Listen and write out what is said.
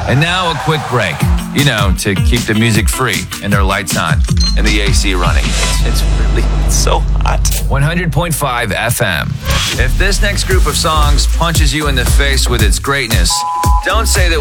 And now a quick break, to keep the music free and their lights on and the AC running. It's so hot. 100.5 FM. If this next group of songs punches you in the face with its greatness, don't say that